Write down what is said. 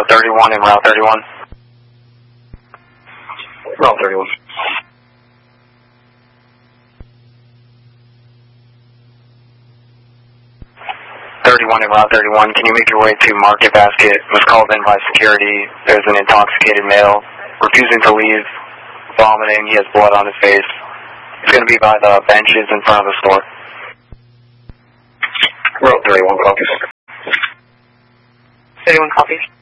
31 and Route 31. Route 31. And Route 31, can you make your way to Market Basket? Was called in by security. There's an intoxicated male refusing to leave, vomiting. He has blood on his face. He's going to be by the benches in front of the store. Route 31 copies. 31 copies.